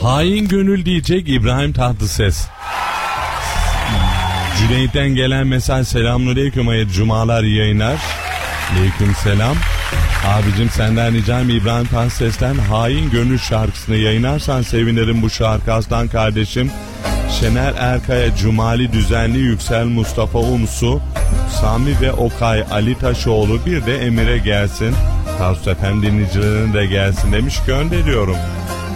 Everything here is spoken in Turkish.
Hain gönül diyecek İbrahim Tatlıses. Cüneyt'ten gelen mesaj: selamünaleyküm, hayırlı cumalar, iyi yayınlar. Aleyküm selam. Abicim senden ricam İbrahim Tatlıses'ten Hain Gönül şarkısını yayınlarsan sevinirim. Bu şarkı aslan kardeşim Şener Erkaya, Cumali Düzenli, Yüksel Mustafa Umsu, Sami ve Okay, Ali Taşoğlu, bir de Emir'e gelsin. Tavsiye FM dinleyicilerine de gelsin demiş, gönderiyorum.